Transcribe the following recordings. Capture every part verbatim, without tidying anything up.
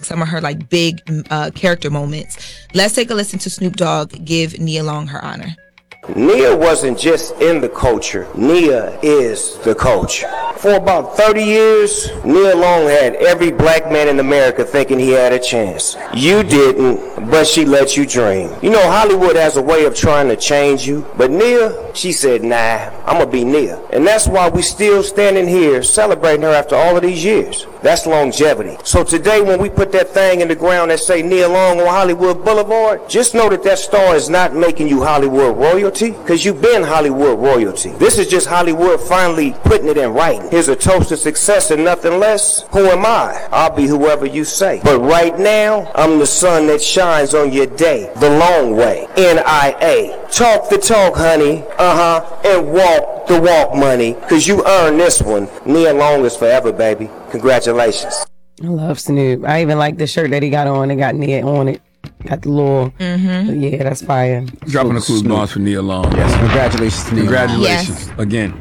some of her like big uh, character moments. Let's take a listen to Snoop Dogg give Nia Long her honor. Nia wasn't just in the culture. Nia is the culture. For about thirty years, Nia Long had every black man in America thinking he had a chance. You didn't, but she let you dream. You know, Hollywood has a way of trying to change you, but Nia, she said, nah, I'm gonna be Nia. And that's why we still standing here celebrating her after all of these years. That's longevity. So today when we put that thing in the ground that say Nia Long on Hollywood Boulevard, just know that that star is not making you Hollywood royalty, because you've been Hollywood royalty. This is just Hollywood finally putting it in writing. Here's a toast to success and nothing less. Who am I? I'll be whoever you say. But right now, I'm the sun that shines on your day. The long way. N I A. Talk the talk, honey. Uh-huh. And walk the walk, money. Because you earned this one. Nia Long is forever, baby. Congratulations. I love Snoop. I even like the shirt that he got on. It got Nia on it. Got the little, mm-hmm. yeah, that's fire. Dropping a cool bombs for Nia Long. Yes, congratulations to Nia. Congratulations yes. again.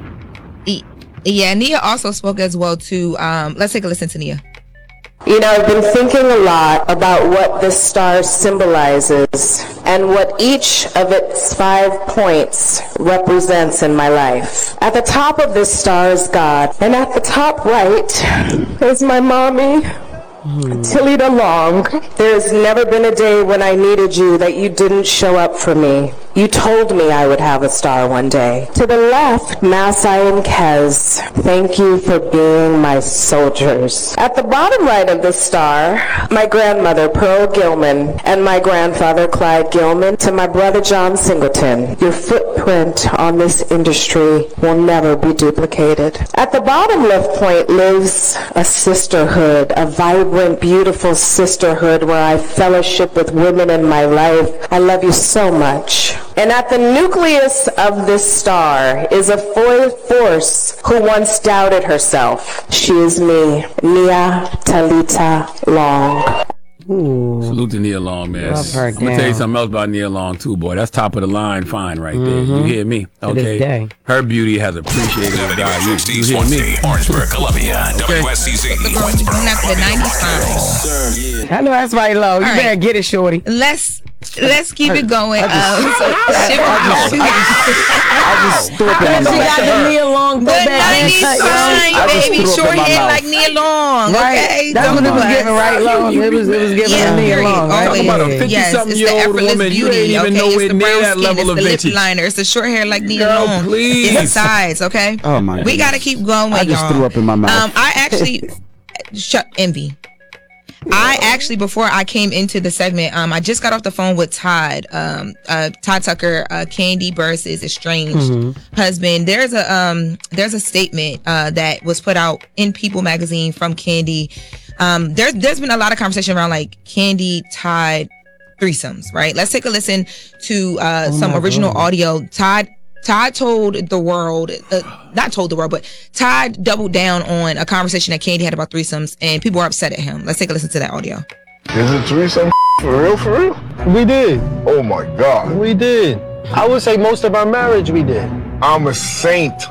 Yeah, Nia also spoke as well too. Um, let's take a listen to Nia. You know, I've been thinking a lot about what this star symbolizes and what each of its five points represents in my life. At the top of this star is God, and at the top right is my mommy, Talita Long. There's never been a day when I needed you that you didn't show up for me. You told me I would have a star one day. To the left, Masai and Kez. Thank you for being my soldiers. At the bottom right of the star, my grandmother, Pearl Gilman, and my grandfather, Clyde Gilman. To my brother, John Singleton. Your footprint on this industry will never be duplicated. At the bottom left point lives a sisterhood, a vibrant, beautiful sisterhood where I fellowship with women in my life. I love you so much. And at the nucleus of this star is a force who once doubted herself. She is me, Nia Talita Long. Ooh. Salute to Nia Long, man. Love her I'm going to tell you something else about Nia Long, too, boy. That's top of the line fine right there. Mm-hmm. You hear me? Okay. Her beauty has appreciated value. You hear me? Orangeburg, Columbia, okay. W S C Z. The nineties fine. I know that's right, low. You All better right. get it, shorty. Let's let's keep it going. Um, so, I just threw it in my She got mouth. the Nia Long The nineties fine, baby. Short hair like Nia Long. Right. Okay, That's what it was giving, right, Long? It was, it was giving Yeah, Nia period. Long. Right? Always. Talking about a Yes, it's the fifty-something-year-old effortless woman. You beauty. ain't even Okay, nowhere it's the near brown that skin. level It's of the lip vintage. liner. It's the short hair like Nia Girl, Long. please. It's the sides. Okay. Oh my We goodness. gotta keep going, I just y'all. threw up in my mouth. Um, I actually shut envy. I actually, before I came into the segment, um, I just got off the phone with Todd, um, uh, Todd Tucker, uh, Kandi Burruss's estranged Mm-hmm. husband. There's a um, there's a statement uh, that was put out in People magazine from Kandi. Um, there's there's been a lot of conversation around like Kandi Todd threesomes, right? Let's take a listen to uh, Oh some my original God. audio. Todd. Todd told the world, uh, not told the world, but Todd doubled down on a conversation that Kandi had about threesomes, and people were upset at him. Let's take a listen to that audio. Is it threesome for real, for real? We did. Oh my God. We did. I would say most of our marriage we did. I'm a saint. So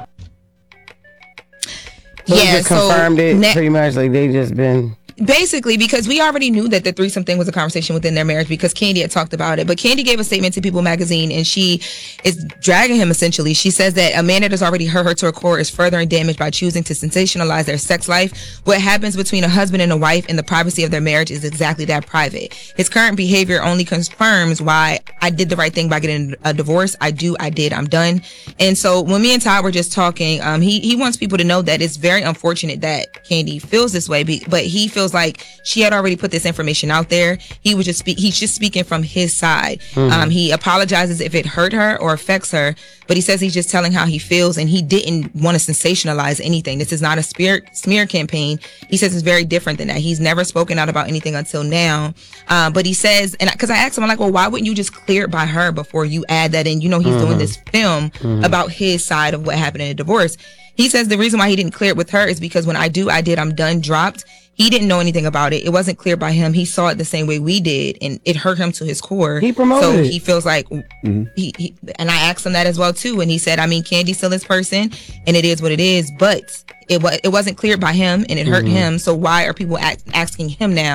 Yeah, they just so confirmed it ne- pretty much. Like they just been. Basically, because we already knew that the threesome thing was a conversation within their marriage because Kandi had talked about it. But Kandi gave a statement to People magazine, and she is dragging him essentially. She says that a man that has already hurt her to her core is furthering damage by choosing to sensationalize their sex life. What happens between a husband and a wife in the privacy of their marriage is exactly that, private. His current behavior only confirms why I did the right thing by getting a divorce. I do, I did, I'm done. And so when me and Todd were just talking, um, he, he wants people to know that it's very unfortunate that Kandi feels this way, be- but he feels like she had already put this information out there. He was just speak, he's just speaking from his side. Mm-hmm. Um, he apologizes if it hurt her or affects her, but he says he's just telling how he feels, and he didn't want to sensationalize anything. This is not a smear smear campaign. He says it's very different than that. He's never spoken out about anything until now. Uh, but he says, and because I asked him, I'm like, well, why wouldn't you just clear it by her before you add that in? You know, he's Mm-hmm. doing this film Mm-hmm. about his side of what happened in a divorce. He says the reason why he didn't clear it with her is because when I do, I did, I'm done dropped, he didn't know anything about it. It wasn't clear by him. He saw it the same way we did, and it hurt him to his core. He promoted so it. he feels like he, he and I asked him that as well too, and he said, I mean, Kandi's still this person, and it is what it is, but it was it wasn't cleared by him, and it hurt Mm-hmm. him. So why are people act, asking him now?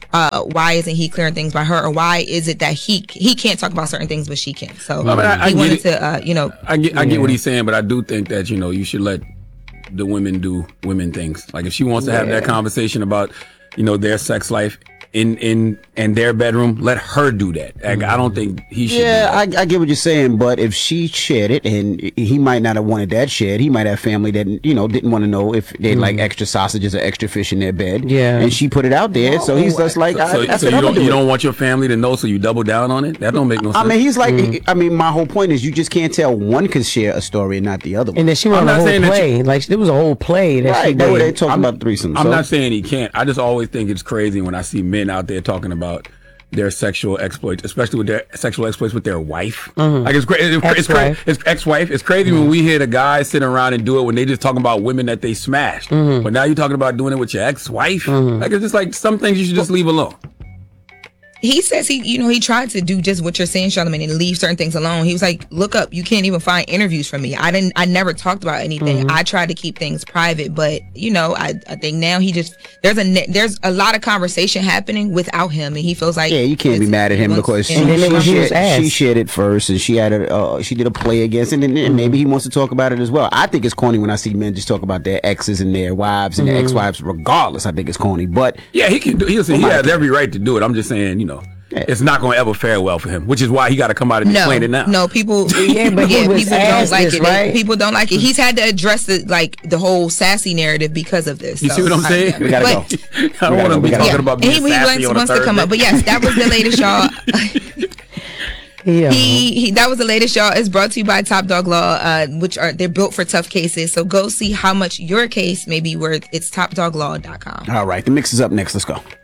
uh, why isn't he clearing things by her, or why is it that he he can't talk about certain things but she can? So I mean, I- I he get wanted it. to, uh, you know, I get, I get what he's saying, but I do think that, you know, you should let the women do women things. Like if she wants to have that conversation about, you know, their sex life in in in their bedroom, let her do that. Like, I don't think he should. Yeah, do that. I, I get what you're saying, but if she shared it, and he might not have wanted that shared, he might have family that, you know, didn't want to know if they like extra sausages or extra fish in their bed. Yeah. and she put it out there, so he's just like, So, I, that's so what you I'm don't gonna you do. don't want your family to know, so you double down on it. That don't make no sense. I mean, he's like, I mean, my whole point is you just can't tell one can share a story and not the other one. And then she went I'm on a not whole saying that play. Like there was a whole play that she Right, they were did. they talking about threesomes. I'm so. not saying he can't. I just always think it's crazy when I see men out there talking about their sexual exploits, especially with their sexual exploits with their wife. Like it's great. It's, it's crazy. Ex-wife. It's ex-wife. It's crazy when we hear the guys sitting around and do it when they just talking about women that they smashed. But now you're talking about doing it with your ex-wife. Like it's just like some things you should just leave alone. he says he, you know, he tried to do just what you're saying, Charlamagne, and leave certain things alone. He was like, look up, you can't even find interviews from me. I didn't, I never talked about anything. Mm-hmm. I tried to keep things private, but you know, I, I think now he just, there's a, ne- there's a lot of conversation happening without him, and he feels like, Yeah, you can't be it's- mad at him he wants- because she, and then it was she, his shared, ass. she shared it first, and she had a uh, she did a play against it, and, and maybe he wants to talk about it as well. I think it's corny when I see men just talk about their exes and their wives and their ex-wives, regardless. I think it's corny, but Yeah, he can do. He'll say he my has God. every right to do it. I'm just saying, you know, Yeah. it's not going to ever fare well for him, which is why he got to come out and No, explain it now. no, people, Yeah, but he was people don't asked like this, it. They- right? people don't like it. He's had to address it, like the whole sassy narrative because of this. You So, see what I'm I- saying? yeah. We gotta But- go. I don't gotta want go. to We be gotta talking go. about And being he, he sassy wants, on a wants to come Thursday. up, but yes, that was the latest, y'all. Yeah. He, he that was the latest, y'all. It's brought to you by Top Dog Law, uh, which are they're built for tough cases. So go see how much your case may be worth. It's top dog law dot com. all right, the mix is up next. Let's go.